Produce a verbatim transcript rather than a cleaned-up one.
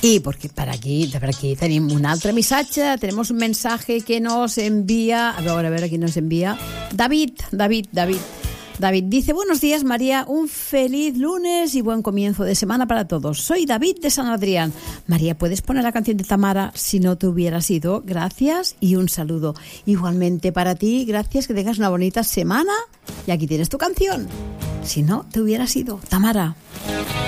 Y porque para aquí, per aquí tenim un altre missatge, tenemos un mensaje que nos envía, a ver, a ver, aquí nos envía David, David, David. David dice, buenos días María, un feliz lunes y buen comienzo de semana para todos. Soy David de San Adrián. María, ¿puedes poner la canción de Tamara si no te hubieras ido? Gracias y un saludo. Igualmente para ti, gracias, que tengas una bonita semana y aquí tienes tu canción. Si no te hubieras ido, Tamara.